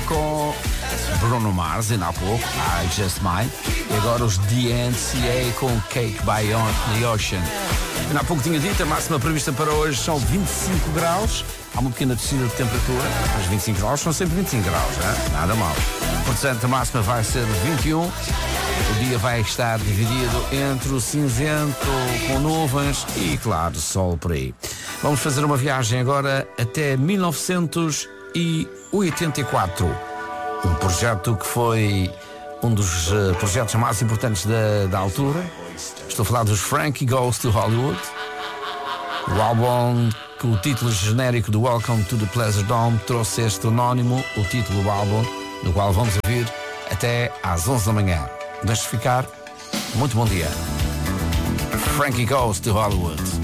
com Bruno Mars, ainda há pouco, I Just Mine. E agora os DNCA com Cake by the Ocean. Ainda há pouco tinha dito, a máxima prevista para hoje são 25 graus. Há uma pequena descida de temperatura, mas 25 graus são sempre 25 graus, nada mal. Portanto, a máxima vai ser 21. O dia vai estar dividido entre o cinzento com nuvens e, claro, sol por aí. Vamos fazer uma viagem agora até 1984. Um projeto que foi um dos projetos mais importantes da altura. Estou a falar dos Frankie Goes to Hollywood. O álbum com o título genérico do Welcome to the Pleasure Dome trouxe este anónimo, o título do álbum, no qual vamos ouvir até às 11 da manhã. Deixe ficar. Muito bom dia. Frankie Goes to Hollywood.